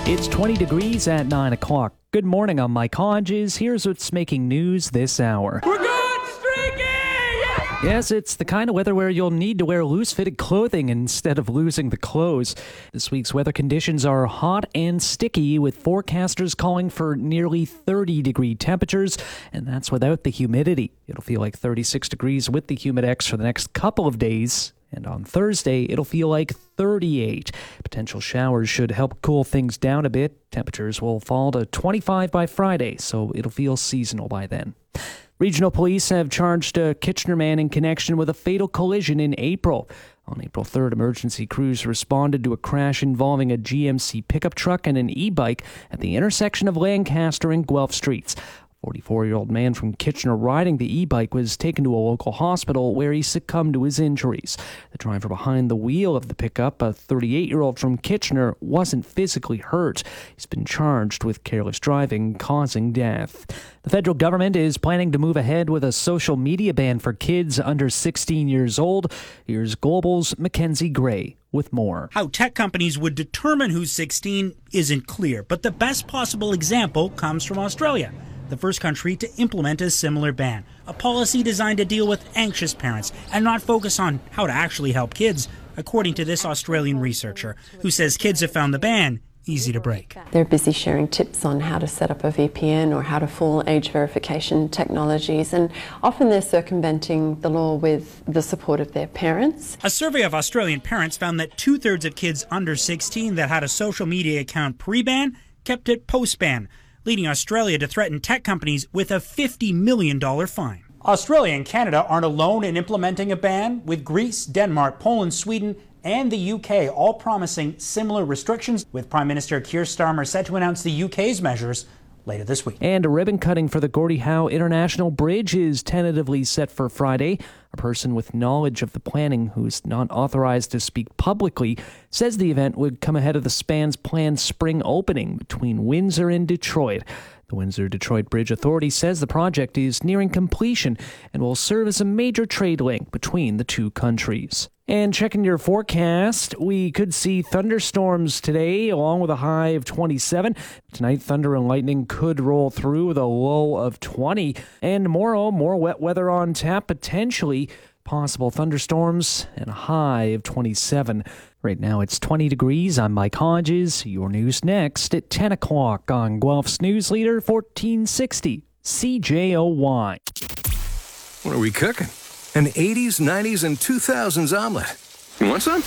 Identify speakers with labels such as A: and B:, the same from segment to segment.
A: It's 20 degrees at 9 o'clock. Good morning, I'm Mike Hodges. Here's what's making news this hour.
B: We're going streaking! Yeah!
A: Yes, it's the kind of weather where you'll need to wear loose-fitted clothing instead of losing the clothes. This week's weather conditions are hot and sticky, with forecasters calling for nearly 30-degree temperatures, and that's without the humidity. It'll feel like 36 degrees with the Humidex for the next couple of days. And on Thursday, it'll feel like 38. Potential showers should help cool things down a bit. Temperatures will fall to 25 by Friday, so it'll feel seasonal by then. Regional police have charged a Kitchener man in connection with a fatal collision in April. On April 3rd, emergency crews responded to a crash involving a GMC pickup truck and an e-bike at the intersection of Lancaster and Guelph Streets. A 44-year-old man from Kitchener riding the e-bike was taken to a local hospital where he succumbed to his injuries. The driver behind the wheel of the pickup, a 38-year-old from Kitchener, wasn't physically hurt. He's been charged with careless driving causing death. The federal government is planning to move ahead with a social media ban for kids under 16 years old. Here's Global's Mackenzie Gray with more.
C: How tech companies would determine who's 16 isn't clear, but the best possible example comes from Australia, the first country to implement a similar ban, a policy designed to deal with anxious parents and not focus on how to actually help kids, according to this Australian researcher, who says kids have found the ban easy to break.
D: They're busy sharing tips on how to set up a VPN or how to fool age verification technologies, and often they're circumventing the law with the support of their parents.
C: A survey of Australian parents found that 2/3 of kids under 16 that had a social media account pre-ban kept it post-ban, leading Australia to threaten tech companies with a $50 million fine. Australia and Canada aren't alone in implementing a ban, with Greece, Denmark, Poland, Sweden, and the UK all promising similar restrictions, with Prime Minister Keir Starmer set to announce the UK's measures later this week.
A: And a ribbon cutting for the Gordie Howe International Bridge is tentatively set for Friday. A person with knowledge of the planning, who's not authorized to speak publicly, says the event would come ahead of the span's planned spring opening between Windsor and Detroit. The Windsor-Detroit Bridge Authority says the project is nearing completion and will serve as a major trade link between the two countries. And checking your forecast, we could see thunderstorms today, along with a high of 27. Tonight, thunder and lightning could roll through with a low of 20. And tomorrow, more wet weather on tap, potentially possible thunderstorms, and a high of 27. Right now, it's 20 degrees. I'm Mike Hodges. Your news next at 10 o'clock on Guelph's News Leader 1460 CJOY.
E: What are we cooking? An 80s, 90s, and 2000s omelet. You want some?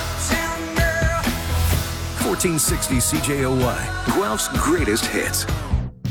E: 1460 CJOY, Guelph's greatest hits.